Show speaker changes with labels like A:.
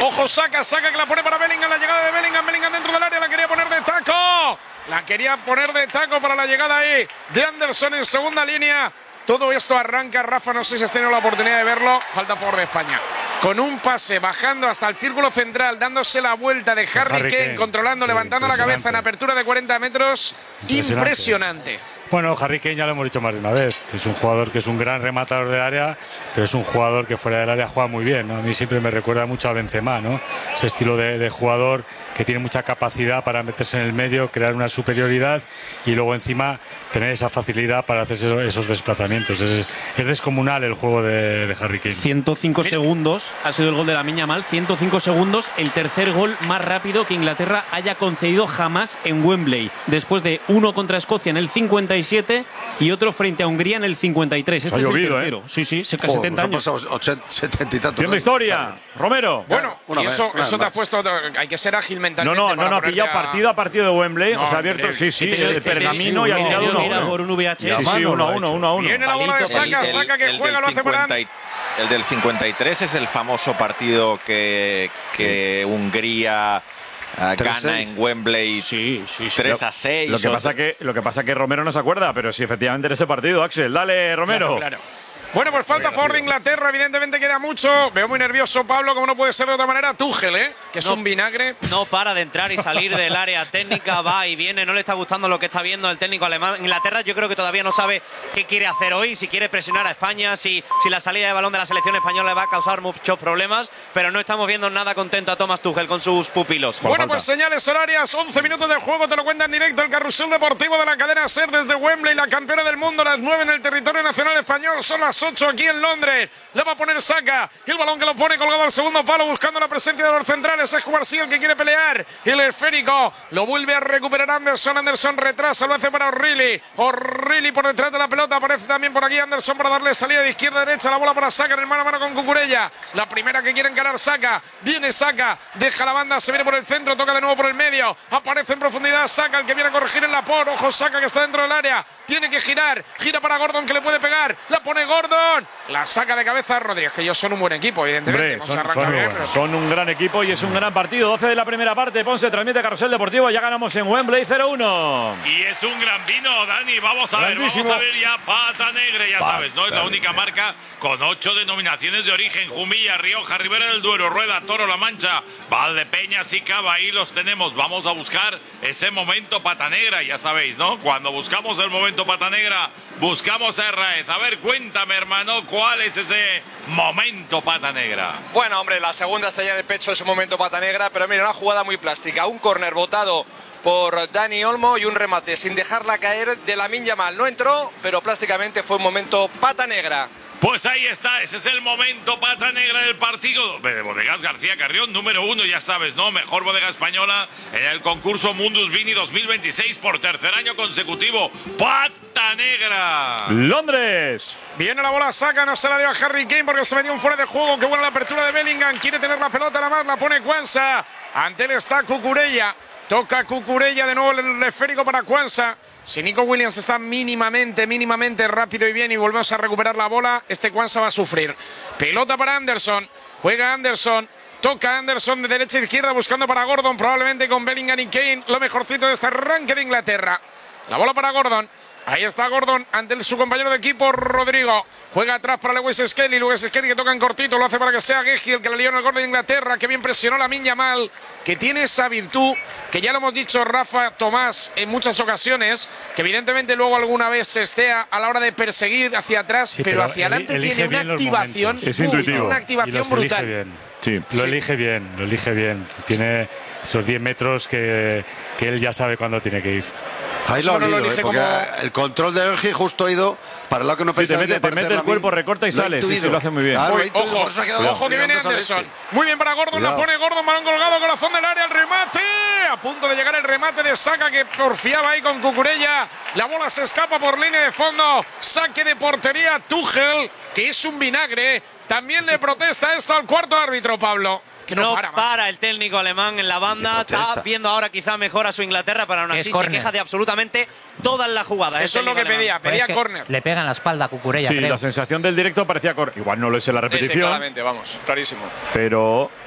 A: Ojo, Saka que la pone para Bellingham, la llegada de Bellingham dentro del área, la quería poner de taco. La quería poner de taco para la llegada ahí de Anderson en segunda línea. Todo esto arranca, Rafa, no sé si has tenido la oportunidad de verlo, falta a favor de España. Con un pase, bajando hasta el círculo central, dándose la vuelta de Harry Kane, controlando, sí, levantando la cabeza en apertura de 40 metros. Impresionante.
B: Bueno, Harry Kane ya lo hemos dicho más de una vez. Es un jugador que es un gran rematador de área, pero es un jugador que fuera del área juega muy bien, ¿no? A mí siempre me recuerda mucho a Benzema, ¿no? Ese estilo de jugador que tiene mucha capacidad para meterse en el medio, crear una superioridad y luego encima tener esa facilidad para hacer esos desplazamientos. Es descomunal el juego de Harry Kane.
C: 105 segundos ha sido el gol de Lamine Yamal. 105 segundos, el tercer gol más rápido que Inglaterra haya concedido jamás en Wembley. Después de uno contra Escocia en el 57 y otro frente a Hungría en el 53. Este es el tercero. Sí, 70 años.
D: 70 y tantos.
E: Tiene historia, Romero.
A: Bueno, y eso te has puesto. Hay que ser ágil mentalmente.
E: No, ha pillado partido a partido de Wembley. O sea, abierto, el pergamino y ha tirado uno.
C: Por un VHS.
E: Sí, 1-1.
A: Viene la bola de Saka que juega, lo hace Morán.
F: El del 53 es el famoso partido que Hungría gana en Wembley 3-6.
E: Lo que pasa que Romero no se acuerda, pero sí, efectivamente en ese partido, Axel. Dale, Romero.
A: Claro. Bueno, pues falta a favor de Inglaterra, evidentemente queda mucho. Veo muy nervioso Pablo, como no puede ser de otra manera. Tuchel, que es un vinagre.
G: No para de entrar y salir del área técnica, va y viene. No le está gustando lo que está viendo el técnico alemán. Inglaterra yo creo que todavía no sabe qué quiere hacer hoy, si quiere presionar a España, si la salida de balón de la selección española le va a causar muchos problemas, pero no estamos viendo nada contento a Thomas Tuchel con sus pupilos.
A: Bueno, pues señales horarias, 11 minutos de juego, te lo cuenta en directo el carrusel deportivo de la cadena SER desde Wembley, la campeona del mundo, las 9 en el territorio nacional español, son las 8 aquí en Londres. Le va a poner Saka, el balón que lo pone colgado al segundo palo, buscando la presencia de los centrales. Es Cubarsí el que quiere pelear, el esférico lo vuelve a recuperar Anderson retrasa, lo hace para O'Reilly por detrás de la pelota, aparece también por aquí Anderson para darle salida de izquierda a derecha, la bola para Saka en el mano a mano con Cucurella, la primera que quiere encarar Saka, viene Saka, deja la banda, se viene por el centro, toca de nuevo por el medio, aparece en profundidad Saka, el que viene a corregir en la por, ojo Saka que está dentro del área, tiene que gira para Gordon que le puede pegar, la pone Gordon, la saca de cabeza Rodríguez, que ellos son un buen equipo, evidentemente.
E: Son un gran equipo y es un gran partido. 12 de la primera parte, Ponce transmite Carrusel Deportivo, ya ganamos en Wembley 0-1.
H: Y es un gran vino, Dani, vamos a ver ya Pata Negra, ya sabes, ¿no? Es la única marca con 8 denominaciones de origen: Jumilla, Rioja, Ribera del Duero, Rueda, Toro, La Mancha, Valdepeñas y Cava. Ahí los tenemos. Vamos a buscar ese momento Pata Negra, ya sabéis, ¿no? Cuando buscamos el momento Pata Negra, buscamos a Herráez. A ver, cuéntame, hermano, ¿cuál es ese momento Pata Negra?
I: Bueno, hombre, la segunda estrella en el pecho es un momento Pata Negra, pero mira, una jugada muy plástica. Un córner botado por Dani Olmo y un remate sin dejarla caer de Lamine Yamal. No entró, pero plásticamente fue un momento Pata Negra.
H: Pues ahí está, ese es el momento Pata Negra del partido de Bodegas García Carrión, número 1, ya sabes, ¿no? Mejor bodega española en el concurso Mundus Vini 2026 por tercer año consecutivo. ¡Pata Negra!
E: ¡Londres!
A: Viene la bola, Saka, no se la dio a Harry Kane porque se metió un fuera de juego. Qué buena la apertura de Bellingham, quiere tener la pelota, la más la pone Quansah. Ante él está Cucurella, toca Cucurella, de nuevo el esférico para Quansah. Si Nico Williams está mínimamente rápido y bien y volvemos a recuperar la bola, este Quansah va a sufrir. Pelota para Anderson, juega Anderson, toca Anderson de derecha a izquierda buscando para Gordon, probablemente con Bellingham y Kane, lo mejorcito de este arranque de Inglaterra. La bola para Gordon. Ahí está Gordon ante su compañero de equipo, Rodrigo. Juega atrás para Lewis Skelly. Lewis Skelly que toca en cortito. Lo hace para que sea Guehi el que le lió en el gol de Inglaterra. Que bien presionó Lamine Yamal. Que tiene esa virtud que ya lo hemos dicho Rafa, Tomás en muchas ocasiones. Que evidentemente luego alguna vez se estea a la hora de perseguir hacia atrás. Sí, pero hacia adelante tiene una activación.
E: Es intuitivo.
A: Una activación brutal.
B: Sí, lo elige bien. Tiene esos 10 metros que él ya sabe cuándo tiene que ir.
D: Ahí lo ha olido, porque el control de Elgi justo ha ido para el lado que no pensaba.
E: Te mete el cuerpo, recorta y sale. Sí, lo hace muy bien.
D: Claro,
A: ojo que viene Anderson. Muy bien para Gordon, la pone Gordon, balón colgado, corazón del área, el remate. A punto de llegar el remate de Saka que porfiaba ahí con Cucurella. La bola se escapa por línea de fondo. Saque de portería Tuchel, que es un vinagre. También le protesta esto al cuarto árbitro, Pablo.
G: Que no para el técnico alemán en la banda. Está viendo ahora quizá mejor a su Inglaterra, pero aún así se queja de absolutamente todas las jugadas.
A: Eso es lo que pedía córner.
J: Le pega en la espalda a Cucurella,
E: sí,
J: creo.
E: La sensación del directo parecía córner. Igual no lo es en la repetición.
I: Claramente, vamos, clarísimo.
E: Pero